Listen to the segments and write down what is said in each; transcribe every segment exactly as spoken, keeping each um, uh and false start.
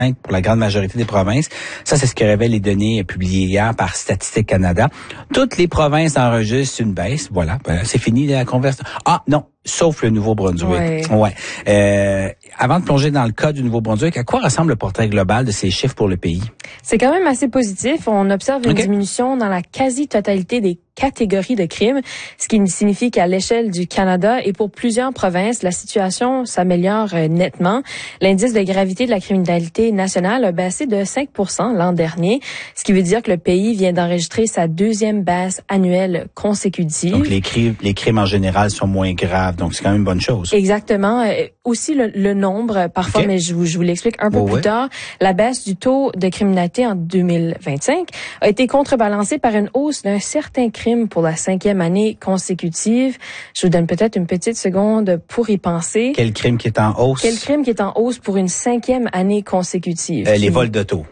pour la grande majorité des provinces. Ça, c'est ce que révèlent les données publiées hier par Statistique Canada. Toutes les provinces enregistrent une baisse. Voilà, ben, c'est fini la conversation. Ah non, sauf le Nouveau-Brunswick. Ouais. ouais. Euh, avant de plonger dans le cas du Nouveau-Brunswick, à quoi ressemble le portrait global de ces chiffres pour le pays? C'est quand même assez positif. On observe une okay. diminution dans la quasi-totalité des catégories de crimes, ce qui signifie qu'à l'échelle du Canada et pour plusieurs provinces, la situation s'améliore nettement. L'indice de gravité de la criminalité nationale a baissé de cinq pour cent l'an dernier, ce qui veut dire que le pays vient d'enregistrer sa deuxième baisse annuelle consécutive. Donc les crimes, les crimes en général sont moins graves, donc c'est quand même une bonne chose. Exactement. Euh, aussi le, le nombre, parfois, okay. mais je vous, je vous l'explique un peu oh, plus ouais. tard, la baisse du taux de criminalité en deux mille vingt-cinq a été contrebalancée par une hausse d'un certain crime pour la cinquième année consécutive. Je vous donne peut-être une petite seconde pour y penser. Quel crime qui est en hausse? Quel crime qui est en hausse pour une cinquième année consécutive? Euh, les vols d'auto.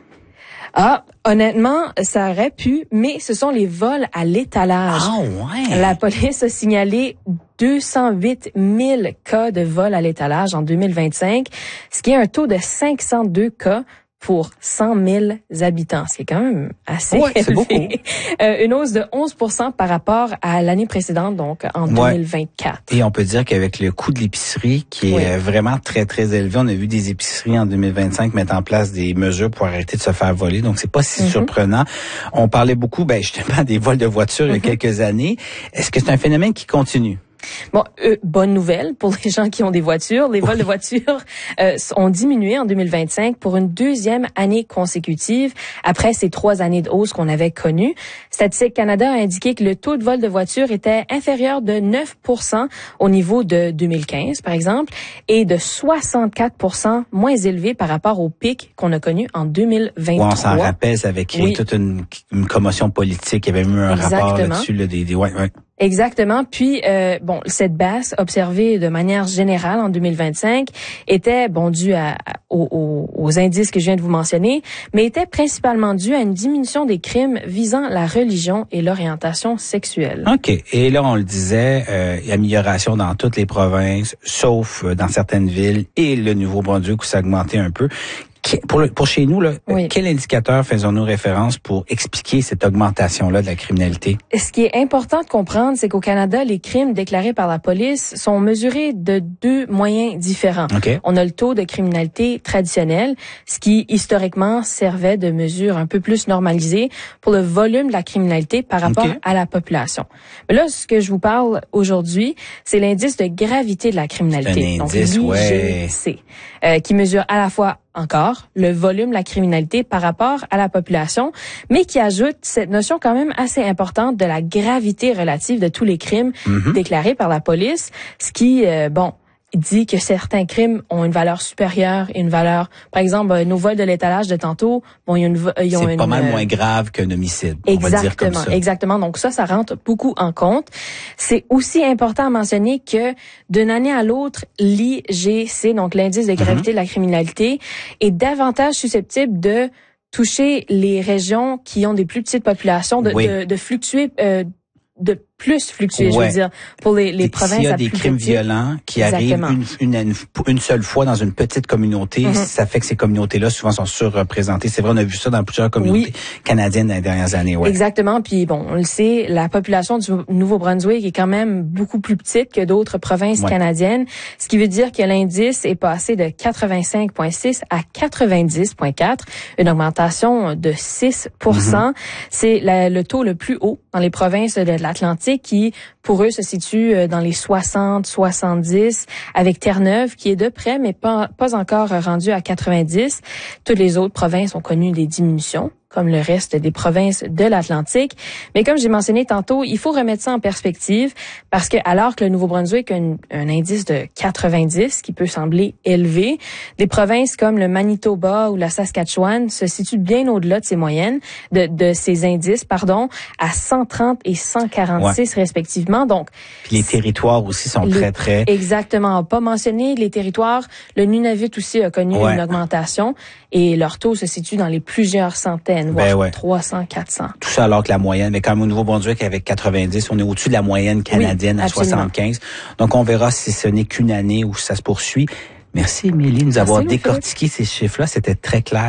Ah, honnêtement, ça aurait pu, mais ce sont les vols à l'étalage. Ah ouais. La police a signalé deux cent huit mille cas de vols à l'étalage en deux mille vingt-cinq, ce qui est un taux de cinq cent deux cas pour cent mille habitants, ce qui est quand même assez ouais, élevé. C'est beaucoup. Euh, une hausse de onze pour cent par rapport à l'année précédente, donc en ouais. deux mille vingt-quatre. Et on peut dire qu'avec le coût de l'épicerie qui est oui. vraiment très, très élevé, on a vu des épiceries en deux mille vingt-cinq mettre en place des mesures pour arrêter de se faire voler, donc c'est pas si mm-hmm. surprenant. On parlait beaucoup, ben justement, des vols de voitures mm-hmm. il y a quelques années. Est-ce que c'est un phénomène qui continue? Bon, euh, bonne nouvelle pour les gens qui ont des voitures. Les vols oui. de voitures euh, ont diminué en deux mille vingt-cinq pour une deuxième année consécutive après ces trois années de hausse qu'on avait connues. Statistique Canada a indiqué que le taux de vol de voitures était inférieur de neuf pour cent au niveau de deux mille quinze, par exemple, et de soixante-quatre pour cent moins élevé par rapport au pic qu'on a connu en deux mille vingt-trois. Ouais, on s'en rappelle, ça avait créé oui. toute une, une commotion politique. Il y avait eu un Exactement. rapport là-dessus. Là, des, des, ouais, ouais. Exactement. Puis, euh, bon, cette baisse observée de manière générale en deux mille vingt-cinq était, bon, due à, à, aux, aux indices que je viens de vous mentionner, mais était principalement due à une diminution des crimes visant la religion et l'orientation sexuelle. OK. Et là, on le disait, euh, amélioration dans toutes les provinces, sauf dans certaines villes et le Nouveau-Brunswick où ça a augmenté un peu. Pour, le, pour chez nous, là, oui. quel indicateur faisons-nous référence pour expliquer cette augmentation-là de la criminalité? Ce qui est important de comprendre, c'est qu'au Canada, les crimes déclarés par la police sont mesurés de deux moyens différents. Okay. On a le taux de criminalité traditionnel, ce qui historiquement servait de mesure un peu plus normalisée pour le volume de la criminalité par rapport okay. à la population. Mais là, ce que je vous parle aujourd'hui, c'est l'indice de gravité de la criminalité. Un indice, donc l'I G C, ouais. euh, qui mesure à la fois encore le volume de la criminalité par rapport à la population, mais qui ajoute cette notion quand même assez importante de la gravité relative de tous les crimes mm-hmm. déclarés par la police, ce qui, euh, bon, dit que certains crimes ont une valeur supérieure et une valeur, par exemple, euh, nos vols de l'étalage de tantôt, bon, il y a une, ils ont c'est une, pas mal euh, moins grave qu'un homicide. Exactement, on va dire comme ça. exactement. Donc ça, ça rentre beaucoup en compte. C'est aussi important à mentionner que d'une année à l'autre, l'I G C, donc l'indice de gravité mm-hmm. de la criminalité, est davantage susceptible de toucher les régions qui ont des plus petites populations, de, oui. de, de fluctuer, euh, de plus fluctuer, ouais. je veux dire, pour les, les provinces. S'il y a à des plus crimes petites. violents qui Exactement. arrivent une, une, une, une seule fois dans une petite communauté, mm-hmm. ça fait que ces communautés-là souvent sont surreprésentées. C'est vrai, on a vu ça dans plusieurs communautés oui. canadiennes dans les dernières années. Ouais. Exactement. Puis bon, on le sait, la population du Nouveau-Brunswick est quand même beaucoup plus petite que d'autres provinces ouais. canadiennes, ce qui veut dire que l'indice est passé de quatre-vingt-cinq virgule six à quatre-vingt-dix virgule quatre, une augmentation de six pour cent. Mm-hmm. C'est la, le taux le plus haut dans les provinces de l'Atlantique qui, pour eux, se situe dans les soixante, soixante-dix, avec Terre-Neuve qui est de près, mais pas, pas encore rendu à quatre-vingt-dix. Toutes les autres provinces ont connu des diminutions, comme le reste des provinces de l'Atlantique. Mais comme j'ai mentionné tantôt, il faut remettre ça en perspective parce que alors que le Nouveau-Brunswick a un, un indice de quatre-vingt-dix, qui peut sembler élevé, des provinces comme le Manitoba ou la Saskatchewan se situent bien au-delà de ces moyennes, de, de ces indices, pardon, à cent trente et cent quarante-six ouais. respectivement. Donc, puis les territoires aussi sont les, très, très... Exactement. Pas mentionné les territoires. Le Nunavut aussi a connu ouais. une augmentation et leur taux se situe dans les plusieurs centaines, voire ben ouais. trois cents, quatre cents. Tout ça alors que la moyenne, mais quand même au Nouveau-Brunswick avec quatre-vingt-dix, on est au-dessus de la moyenne canadienne oui, à soixante-quinze. Donc on verra si ce n'est qu'une année où ça se poursuit. Merci, Émilie, de nous avoir décortiqué ces chiffres-là. C'était très clair.